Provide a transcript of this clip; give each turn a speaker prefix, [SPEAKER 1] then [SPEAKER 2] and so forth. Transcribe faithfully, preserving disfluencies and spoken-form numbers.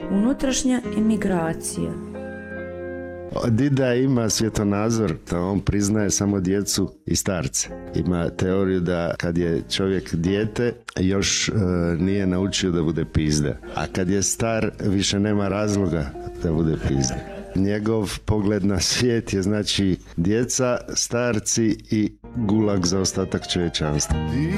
[SPEAKER 1] Unutrašnja emigracija.
[SPEAKER 2] Dida ima svjetonazor da on priznaje samo djecu i starce. Ima teoriju da kad je čovjek dijete još e, nije naučio da bude pizda, a kad je star više nema razloga da bude pizda. Njegov pogled na svijet je znači djeca, starci i gulag za ostatak čovječanstva.